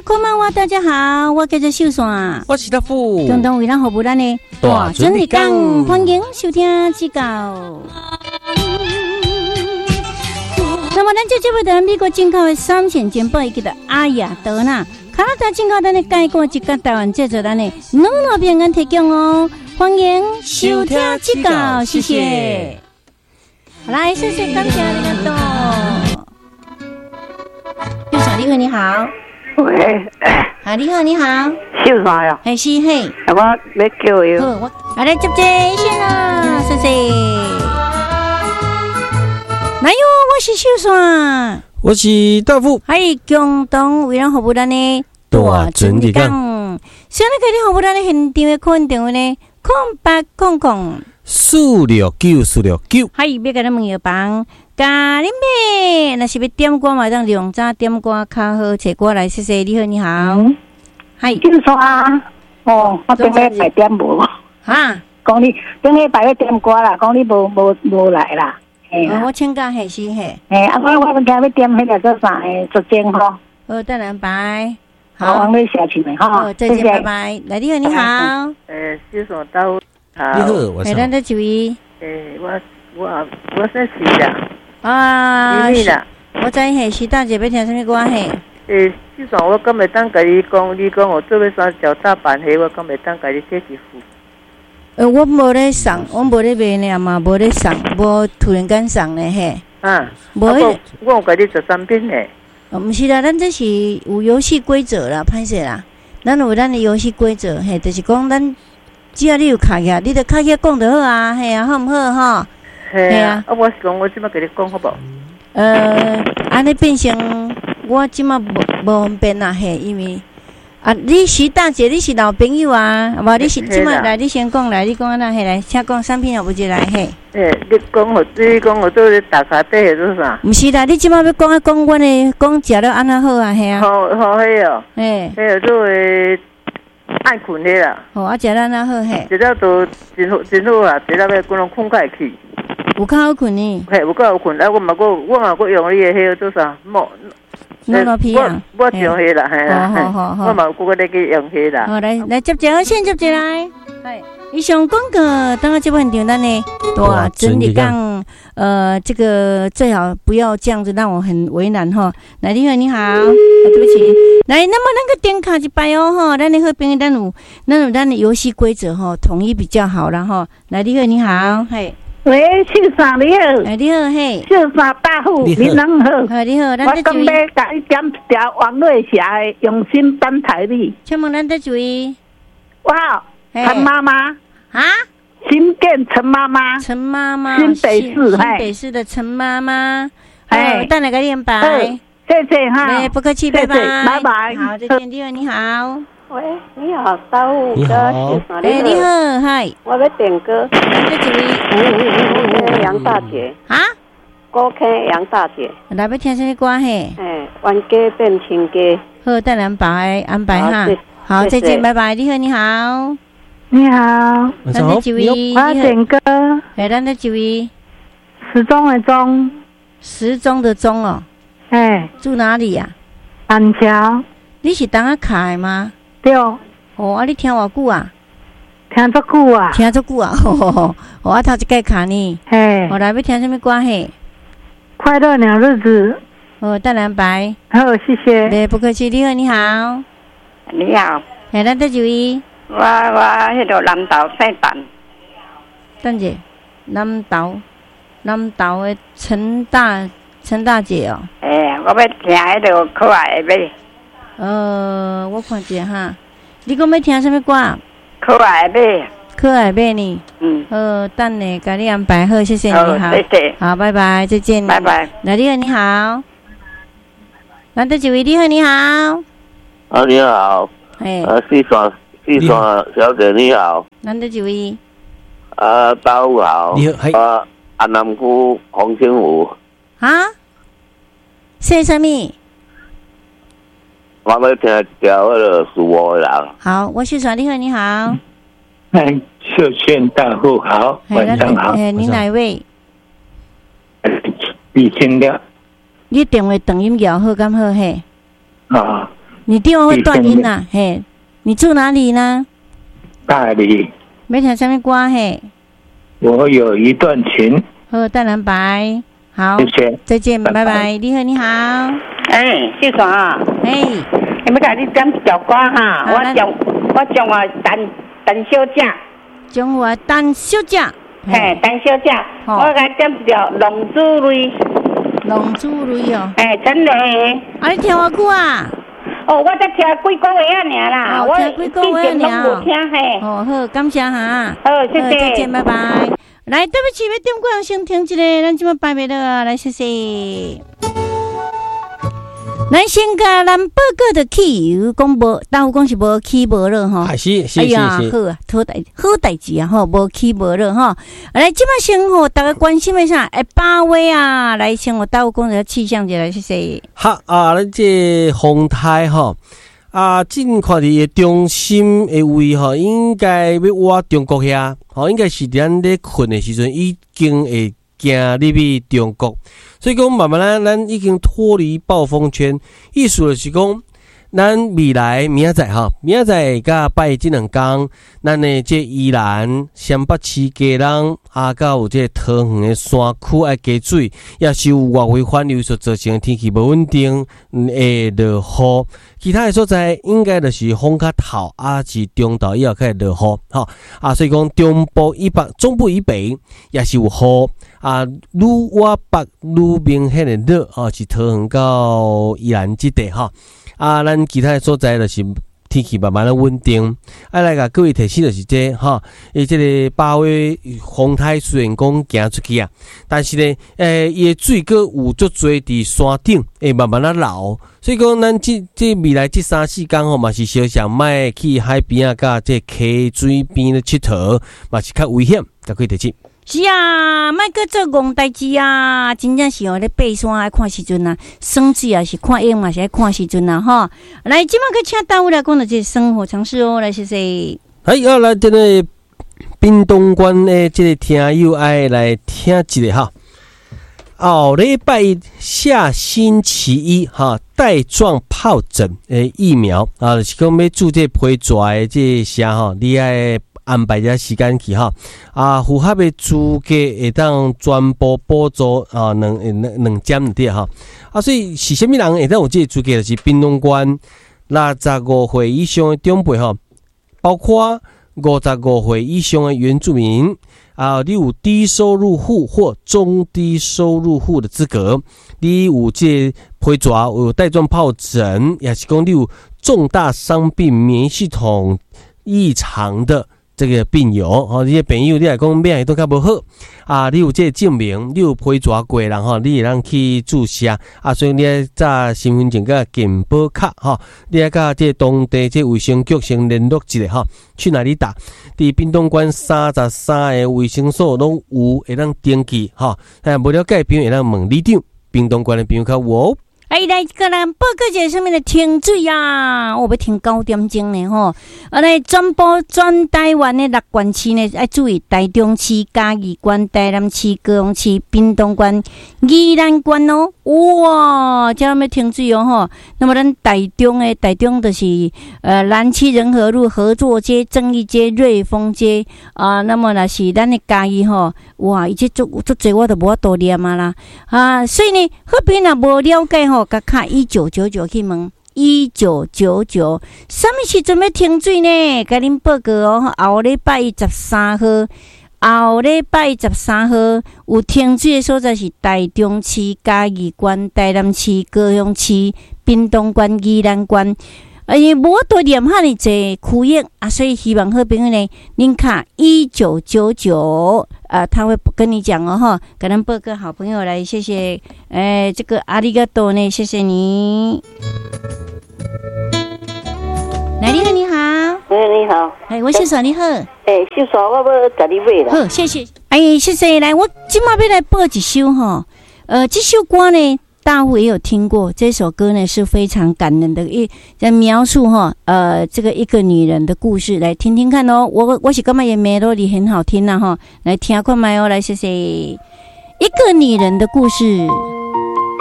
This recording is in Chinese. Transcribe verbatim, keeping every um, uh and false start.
こんばんは，大家好，我叫做秀山， 我是大富， 共同为咱服务咱的大整理讲，欢迎收听指教。那么，咱这节目的美国进口的三线煎包，伊叫做阿雅德纳，加拿大进口咱的介过一个台湾制作咱的两路平安提供哦，欢迎收听指教，谢谢。好来，谢谢，感谢你的多。秀山，你好，你好。 喂， 啊，你好，你好， 秀山呀， 嘿，是嘿， 我要叫伊。 好，我来来接接先啦，谢谢。来哟，我是秀山， 我是大富， 还有共同为咱服务咱的大整理讲。 现在给你服务咱的现场的客运电话呢，空八空空四六九四六九， 还有要给咱问药房。咖喱妹，那是要点歌嘛？当量早点歌，较好找歌来。谢谢，你好，你好，嗨， 秀山，哦，我顶礼拜点无， 哈， 讲你顶礼拜要点歌啦，讲你无无无来啦，嘿哦，我请假系是嘿， 嘿，啊，我我今要点迄个做啥诶？做钟吼， 好，等人拜， 好，王丽下去没哈？ 好，再见，拜拜。来，你好，你好， 诶，秀山到， 你好，我是。咱这一位， 诶，我我我说是啦。 啊， 是啦， 我知嘿，是大姐要听什么歌嘿？ 诶，就算我敢会当甲你讲，你讲我做要三条大板鞋，我敢会当甲你写一副。 呃，我无咧送，我无咧卖呢嘛，无咧送，无突然间送呢嘿。 啊， 无， 我我有甲你做产品呢。 哦，毋是啦，咱这是有游戏规则啦，歹势啦，咱有咱的游戏规则嘿，就是讲咱只要你有卡起，你著卡起讲就好啊，嘿啊，好毋好吼？ 嘿啊，啊，我是讲，我即摆甲你讲好无？ 呃，安尼变成我即摆无无方便啦，嘿，因为啊，你是大姐，你是老朋友啊，无你是即摆来，你先讲来，你讲安那嘿来，请讲产品又不就来嘿？ 诶，你讲我，你讲我做咧打卡底做啥？ 毋是啦，你即摆要讲啊，讲阮的讲食了安那好啊，嘿啊。 好好迄哦， 嘿， 迄个做诶爱困迄啦。 好啊，食了安那好嘿。 一了都真好真好啊，一了要规拢困开去。 有较好困呢？ 嘿，有够好困，啊，我嘛个我嘛个用你的迄个做啥？莫诺诺皮啊！ 我我用迄啦，嘿啦， 好好好， 我嘛个个咧去用迄啦。 好，来来接接，先接接来。系，以上广告，当然这部很简单呢。哇，整理讲，呃，这个最好不要这样子让我很为难哈。来，你好，你好，啊，对不起。来，那么那个点卡一摆哦哈，咱的好朋友，咱有咱有咱的游戏规则哈，统一比较好然后。来，你好，你好，嘿。 喂，秀山你好， 哎，你好嘿， 秀山大户，你人好， 好你好，咱我讲要甲你点一条王瑞霞的《用心等台历》， 请问咱在注意？ 哇，陈妈妈啊， 新店陈妈妈， 陈妈妈， 新北市， 新北市的陈妈妈， 哎， 等下个连拜， 谢谢哈， 不客气，拜拜， 拜拜， 好，再见，你好，你好。 喂，你好，大户你好， 哎，你好，嗨， 我要点歌， 咱这一位， 杨大姐啊， 高坑杨大姐， 来要听什么歌嘿？ 哎，冤家变亲家， 好，等人排安排哈，好，再见，拜拜，你好，你好， 你好， 咱这一位， 我要点歌， 哎，咱这一位， 时钟的钟， 时钟的钟哦， 哎， 住哪里呀？ 板桥， 你是当下开吗？ 对， 哦，啊，你听偌久啊？ 听足久啊， 听足久啊，吼吼吼！我啊头一届卡呢， 嘿， 我来要听什么歌嘿？ 快乐鸟日子， 哦，蛋蓝白， 好，谢谢。 对，不客气，你好，你好， 你好， 哎，咱在注意， 我我迄个南投姓陈， 等者，南投，南投的陈大陈大姐哦， 哎，我要听迄个可爱的马。 呃，我看一下哈，你讲要听什么歌？ 可爱的马， 可爱马呢？ 嗯， 呃，等下给你安排好，谢谢你好， 谢谢， 好，拜拜，再见， 拜拜。 来，你好，你好，咱在注意，你好，你好， 啊，你好， 哎， 啊，四川四川小姐你好， 咱在注意， 啊，大家好， 你好， 啊，安南区洪清湖， 啊，说什么？ 我要听一条那个属我的人。 好，我是传，你好，你好。 哎，秀炫大户好，晚上好。 哎，你哪位？ 李清了。 你电话等音摇好敢好嘿？ 啊， 你电话会断音呐，嘿，你住哪里呢？ 大理。 没听什么歌嘿？ 我有一段情。 好，淡蓝白，好， 谢谢， 再见，拜拜。你好，你好。 哎，秀爽啊！ 哎， 你们甲你点一条歌哈，我将我将我单单小姐， 将我单小姐， 嘿，单小姐，我甲点一条龙珠泪。 龙珠泪哦。 哎，真的。 啊，你听偌久啊？ 哦，我才听几个月啊，尔啦，我听几个月尔。 听嘿。 哦，好，感谢哈。 好，谢谢。 再见，拜拜。来，对不起，要点歌先听一个，咱即摆摆袂了啊，来，谢谢。咱先甲咱报告的汽油讲无，但有讲是无起无落吼。 啊是是是是。 哎呀，好啊，好代好代志啊吼，无起无落吼。来，即摆先吼，大家关心的啥？哎，八位啊，来先我大有讲个气象节来，谢谢。 好啊，咱这风台吼啊，近看伫中心的位吼，应该要挖中国遐，吼，应该是咱咧困的时阵已经会行入去中国。所以讲，慢慢咱咱已经脱离暴风圈，意思就是讲，咱未来明仔载哈，明仔载甲拜这两天，咱的这宜兰、湘北市家人啊，甲有这桃园的山区爱加水，也是有外围环流所造成天气无稳定，会落雨。其他的所在应该就是风较透，啊是中岛以后开始落雨，哈啊，所以讲中部以北、中部以北也是有雨。啊，愈往北愈明显的热啊，是桃园到宜兰这地哈。啊，咱其他的所在就是天气慢慢的稳定。啊，来甲各位提示就是这哈，伊这个八月风台虽然讲行出去啊，但是呢，诶，伊的水果有足多伫山顶，会慢慢的流。所以讲，咱这这未来这三四天吼，嘛是小想卖去海边啊，甲这溪水边咧佚佗，嘛是较危险，甲各位提示。 是啊，莫搁做戆代志啊！真正是哦，咧爬山爱看时阵啊，生水也是看影嘛，是爱看时阵啊，吼！来，即摆去请单位来讲的这生活常识哦，来谢谢。 哎，要来这个滨东关的这个听友爱来听一个哈。后礼拜下星期一哈，带状疱疹的疫苗啊，就是讲要注这批蛇的这啥哈，你爱安排一下时间去哈。啊，符合的资格会当全部补助啊，两两两针的哈。啊，所以是虾米人会当有这个资格？就是滨东关六十五岁以上的长辈哈，包括五十五岁以上的原住民。啊，你有低收入户或中低收入户的资格，你有这皮蛇有带状疱疹，也是讲你有重大伤病、免疫系统异常的这个病友，哦，你的朋友你来讲免疫都较无好啊，你有这个证明，你有皮蛇过人吼，你会当去注射啊，所以你要早身份证甲健保卡吼，你要甲这当地这卫生局先联络一下吼，去哪里打？伫滨东关三十三个卫生所拢有会当登记吼，哎，无了解朋友会当问里长，滨东关的朋友较有哦。 哎，来个人报告一下上面的停水啊！我要停九点钟呢吼。啊，来全部全台湾的六县市呢，要注意台中市、嘉义县、台南市、高雄市、滨东县、宜兰县哦。哇，这样要停水哦吼。那么咱台中的台中就是呃南区仁和路、合作街、正义街、瑞丰街啊。那么若是咱的嘉义吼，哇，伊这足足侪我都无法度念啊啦啊，所以呢，好朋友无了解吼。甲卡一九九九去问一九九九，什么时阵要停水呢？甲恁报告哦，后礼拜十三号，后礼拜十三号有停水的所在是台中市、嘉义县、台南市、高雄市、滨东县、宜兰县。而且无多念遐尼济区域啊，所以希望好朋友呢，您卡一九九九，呃，他会跟你讲哦哈，给咱报个好朋友来，谢谢，哎，这个阿里嘎多呢，谢谢你。来，你好，你好， 哎，你好， 哎，我秀爽你好， 哎，秀爽，我要十二尾啦， 好，谢谢，哎，谢谢，来，我今麦要来播一首哈，呃，这首歌呢。大户也有听过这首歌呢，是非常感人的，一在描述哈，呃，这个一个女人的故事，来听听看哦。我我是感觉也 melody 很好听呐哈，来听看麦哦，来谢谢一个女人的故事。